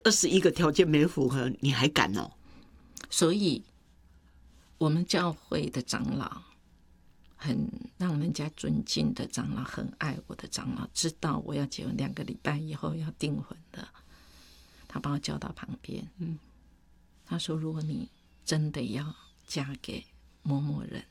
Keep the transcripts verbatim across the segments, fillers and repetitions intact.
二十一个条件没符合，你还敢哦？ 所以我们教会的长老，很让人家尊敬的长老，很爱我的长老，知道我要结婚两个礼拜以后要订婚的，他把我叫到旁边，嗯，他说：“如果你真的要嫁给某某人，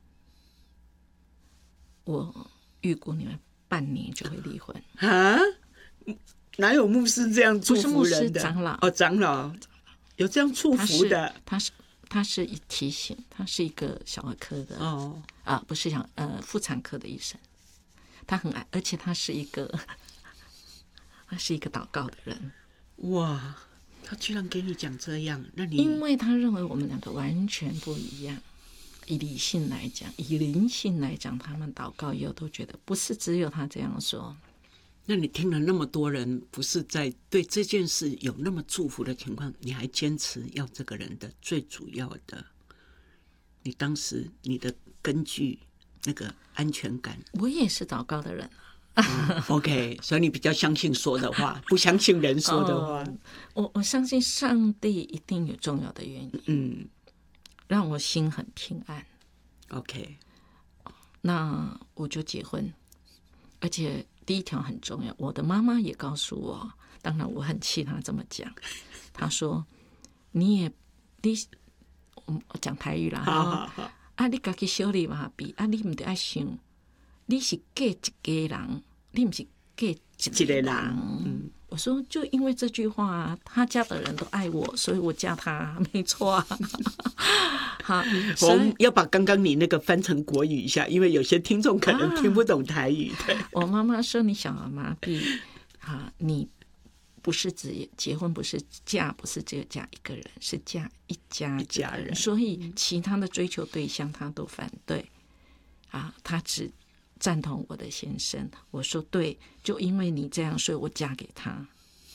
我预估你们半年就会离婚。” 啊？哪有牧师这样祝福人的？ 不是牧师，长老。 哦，长老有这样祝福的。 他是他是一提醒，他是一个小儿科的哦啊，不是小呃妇产科的医生。他很爱，而且他是一个他是一个祷告的人。 哇，他居然给你讲这样，那你因为他认为我们两个完全不一样。以理性来讲，以灵性来讲，他们祷告以后都觉得不是只有他这样说。 那你听了那么多人不是在对这件事有那么祝福的情况，你还坚持要这个人的最主要的，你当时你的根据那个安全感。 我也是祷告的人啊、嗯、OK， 所以你比较相信说的话，不相信人说的话。 哦、我我相信上帝一定有重要的原因，嗯，让我心很平安。 OK， 那我就结婚，而且。第一条很重要，我的妈妈也告诉我，当然我很气她这么讲。她说：“你也你，我讲台语啦， 好好啊，你自己小里嘛比啊，你唔得爱想，你是嫁一个人，你唔是嫁一个人。嗯”我说：“就因为这句话，他家的人都爱我，所以我嫁他，没错啊。”好， 我们要把刚刚你那个翻成国语一下，因为有些听众可能听不懂台语。对， 我妈妈说：“你小儿麻痹啊，你不是只结婚，不是嫁，不是只有嫁一个人，是嫁一家一家人，所以其他的追求对象他都反对啊，他只赞同我的先生。”我说：“对，就因为你这样，所以我嫁给他。”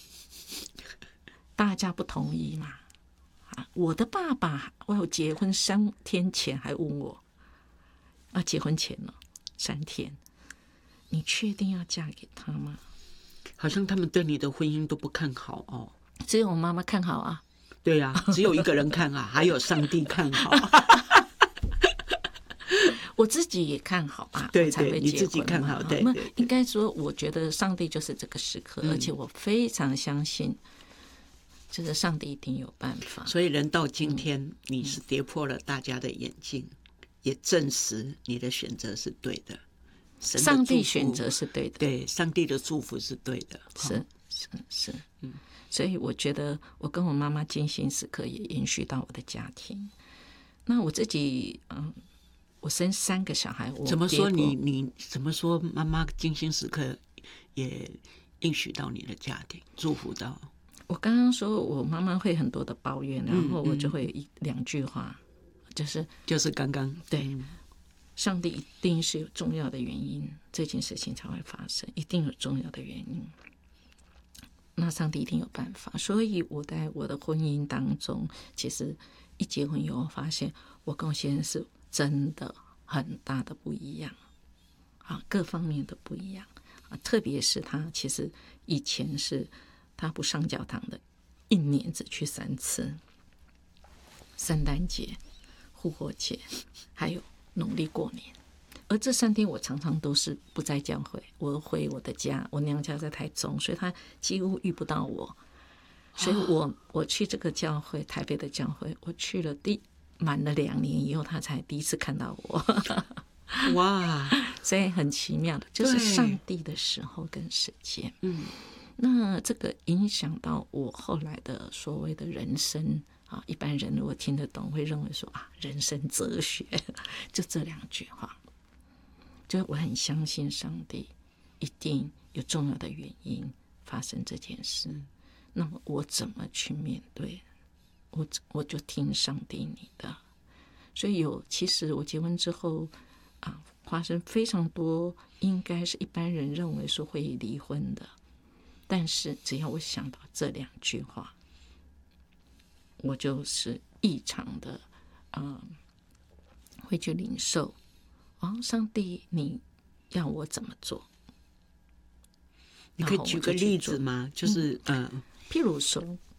大家不同意嘛？我的爸爸，我有结婚三天前还问我，啊，结婚前呢三天，你确定要嫁给他吗？ 好像他们对你的婚姻都不看好哦。 只有我妈妈看好啊。 对啊，只有一个人看好，还有上帝看好。 我自己也看好啊， 对对， 你自己看好，对，对应该说，我觉得上帝就是这个时刻，嗯、而且我非常相信。这个上帝一定有办法， 所以人到今天，嗯、你是跌破了大家的眼镜，嗯、也证实你的选择是对的。神的上帝选择是对的， 对，上帝的祝福是对的， 是是是，嗯。所以我觉得我跟我妈妈精心时刻也延续到我的家庭。那我自己，嗯，我生三个小孩，我怎么说你你怎么说妈妈精心时刻也应许到你的家庭，祝福到。 我刚刚说我妈妈会很多的抱怨，然后我就会一、嗯、两句话，就是就是刚刚对、嗯，上帝一定是有重要的原因，这件事情才会发生，一定有重要的原因。那上帝一定有办法，所以我在我的婚姻当中，其实一结婚以后发现，我跟我先生是真的很大的不一样啊，各方面都不一样啊，特别是他其实以前是。他不上教堂的，一年只去三次，圣诞节、复活节，还有农历过年。而这三天我常常都是不在教会，我回我的家，我娘家在台中，所以他几乎遇不到我。所以我我去这个教会，台北的教会，我去了第满了两年以后，他才第一次看到我。 哇， 所以很奇妙的，就是上帝的时候跟时间。嗯。那这个影响到我后来的所谓的人生啊，一般人如果听得懂，会认为说啊，人生哲学，就这两句话，就我很相信上帝一定有重要的原因发生这件事。那么我怎么去面对？我我就听上帝你的。所以有，其实我结婚之后啊，发生非常多，应该是一般人认为说会离婚的。但是只要我想到这两句话，我就是异常的，嗯，会去领受。哦，上帝，你要我怎么做？ 你可以举个例子吗？就是嗯， 譬如说，